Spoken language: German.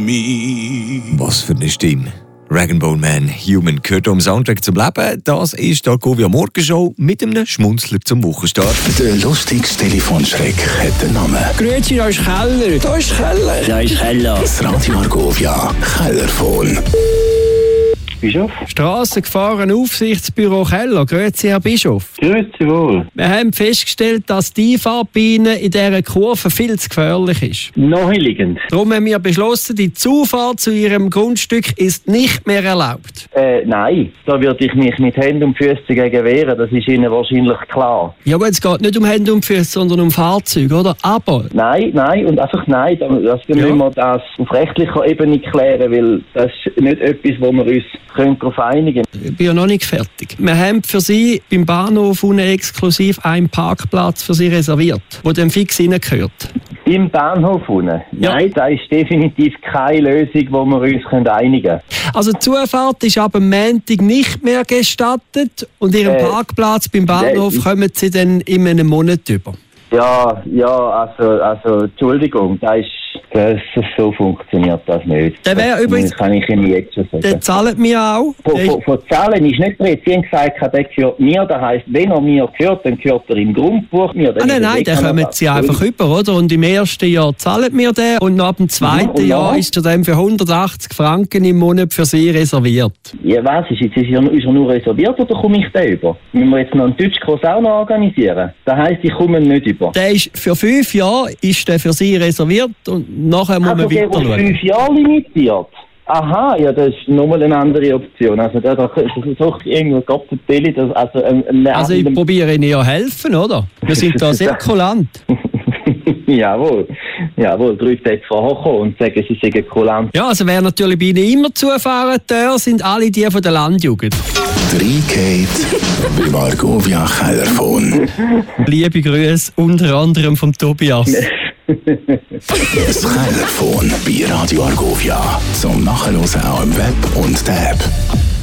me. Was für eine Stimme. Rag & Bone Man, Human, gehört am Soundtrack zum Leben. Das ist die Argovia Morgenshow mit einem Schmunzler zum Wochenstart. Der lustigste Telefonschreck hat den Namen. Grüezi, da ist Keller. Da ist Keller. Da ist Keller. Das Radio Argovia Kellerphone. Bischof? Strassengefahren-Aufsichtsbüro Keller. Grüezi, Herr Bischof. Grüezi wohl. Wir haben festgestellt, dass die Einfahrt bei Ihnen in dieser Kurve viel zu gefährlich ist. Naheliegend. Darum haben wir beschlossen, die Zufahrt zu Ihrem Grundstück ist nicht mehr erlaubt. Nein. Da würde ich mich mit Händen und Füßen dagegen wehren. Das ist Ihnen wahrscheinlich klar. Ja, aber es geht nicht um Hände und Füße, sondern um Fahrzeuge, oder? Aber... Nein und einfach nein. Das müssen wir das auf rechtlicher Ebene klären, weil das ist nicht etwas, wo wir uns darauf einigen können. Ich bin ja noch nicht fertig. Wir haben für Sie beim Bahnhof unten exklusiv einen Parkplatz für Sie reserviert, der dann fix reingehört. Im Bahnhof unten? Ja. Nein, das ist definitiv keine Lösung, wo wir uns einigen können. Also die Zufahrt ist ab dem Montag nicht mehr gestattet und Ihren Parkplatz beim Bahnhof kommen Sie dann in einem Monat über. Ja, also Entschuldigung, so funktioniert das nicht. Der wäre übrigens... Das kann ich Ihnen jetzt schon sagen. Der zahlt mir auch. Von Zahlen ist nicht drin. Sie haben gesagt, der gehört mir. Das heisst, wenn er mir gehört, dann gehört er im Grundbuch mir. Nein, den kommen Sie einfach über, oder? Und im ersten Jahr zahlt mir der und ab dem zweiten Jahr ist er dann für 180 Franken im Monat für Sie reserviert. Ja, was ist jetzt? Ist er nur reserviert oder komme ich da über? Müssen wir jetzt noch einen Deutschkurs auch noch organisieren? Das heisst, ich komme nicht über. Der ist für 5 Jahre ist der für Sie reserviert und nachher muss man weiter schauen. Der 5 Jahre limitiert? Aha, ja, das ist nochmal eine andere Option. Also da versuche ich irgendwo Gott zu erzählen, also ich probiere Ihnen ja helfen, oder? Wir sind da sehr kulant. Jawohl, 3 Tage vorher kommen und sagen, sie seien kulant. Ja, also wer natürlich bei Ihnen immer zufahren darf, sind alle die von der Landjugend. 3 beim Argovia Kellerphone. Liebe Grüße, unter anderem vom Tobias. Das Kellerphone bei Radio Argovia. Zum Nachhören auch im Web und der App.